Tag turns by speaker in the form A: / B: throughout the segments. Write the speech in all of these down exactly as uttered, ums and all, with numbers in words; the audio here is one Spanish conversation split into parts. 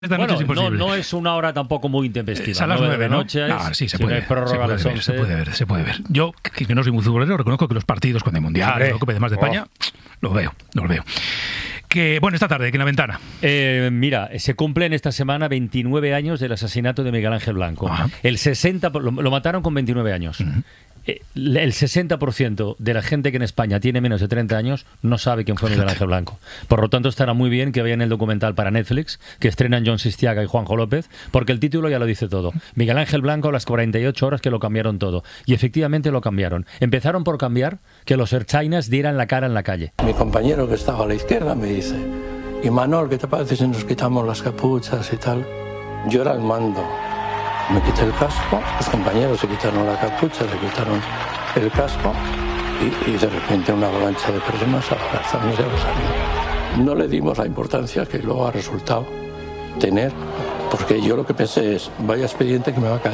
A: Esta
B: bueno,
A: noche es imposible.
B: No, no es una hora tampoco muy intempestiva.
A: Es a las nueve de
B: la
A: ¿no?
B: noche.
A: No, sí, se puede,
B: si no hay prórroga a las
A: ver, se puede ver, se puede ver. Yo, que, que no soy muy futbolero, reconozco que los partidos cuando hay mundial, la Copa de más de España, oh. los veo, los veo. Que, bueno, esta tarde, que en la ventana.
B: Eh, mira, se cumplen esta semana veintinueve años del asesinato de Miguel Ángel Blanco. Ajá. El sesenta lo, lo mataron con veintinueve años. Uh-huh. El sesenta por ciento de la gente que en España tiene menos de treinta años no sabe quién fue Miguel Ángel Blanco. Por lo tanto, estará muy bien que vean el documental para Netflix, que estrenan Jon Sistiaga y Juanjo López, porque el título ya lo dice todo. Miguel Ángel Blanco, las cuarenta y ocho horas que lo cambiaron todo. Y efectivamente lo cambiaron. Empezaron por cambiar que los ertzainas dieran la cara en la calle.
C: Mi compañero que estaba a la izquierda me dice: y Manol, ¿qué te parece si nos quitamos las capuchas y tal? Yo era el mando. Me quité el casco, los compañeros se quitaron la capucha, se quitaron el casco y, y de repente una avalancha de personas abrazarnos y abrazarnos. No le dimos la importancia que luego ha resultado tener, porque yo lo que pensé es, vaya expediente que me va a caer.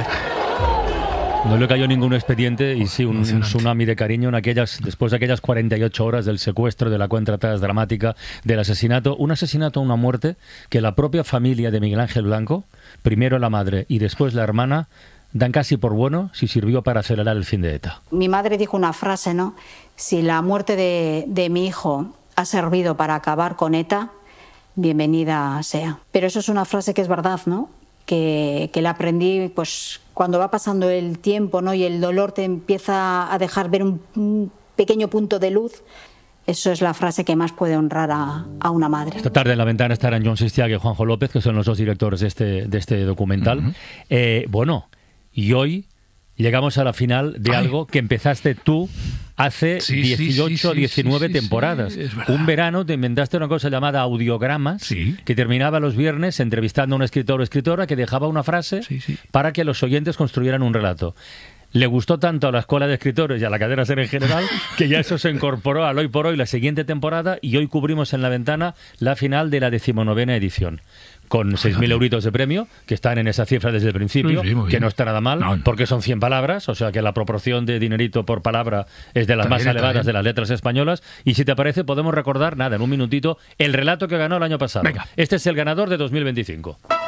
B: No le cayó ningún expediente y sí un, un tsunami de cariño en aquellas, después de aquellas cuarenta y ocho horas del secuestro, de la cuenta atrás dramática, del asesinato. Un asesinato, una muerte que la propia familia de Miguel Ángel Blanco, primero la madre y después la hermana, dan casi por bueno si sirvió para acelerar el fin de ETA.
D: Mi madre dijo una frase, ¿no? Si la muerte de, de mi hijo ha servido para acabar con ETA, bienvenida sea. Pero eso es una frase que es verdad, ¿no? Que, que la aprendí pues cuando va pasando el tiempo, ¿no? Y el dolor te empieza a dejar ver un, un pequeño punto de luz. Eso es la frase que más puede honrar a, a una madre.
B: Esta tarde en la ventana estarán Jon Sistiaga y Juanjo López, que son los dos directores de este, de este documental. Uh-huh. eh, bueno, y hoy llegamos a la final de Ay. algo que empezaste tú hace sí, dieciocho, sí, sí, diecinueve sí, sí, temporadas. Sí, un verano te inventaste una cosa llamada Audiogramas, sí. que terminaba los viernes entrevistando a un escritor o escritora que dejaba una frase sí, sí. para que los oyentes construyeran un relato. Le gustó tanto a la Escuela de Escritores y a la Cadena SER en general que ya eso se incorporó al Hoy por Hoy la siguiente temporada y hoy cubrimos en la ventana la final de la decimonovena edición. Con seis mil euritos de premio, que están en esa cifra desde el principio, sí, sí, que no está nada mal, no. porque son cien palabras, o sea que la proporción de dinerito por palabra es de las también más elevadas de las letras españolas. Y si te parece, podemos recordar, nada, en un minutito, el relato que ganó el año pasado. Venga. Este es el ganador de dos mil veinticinco.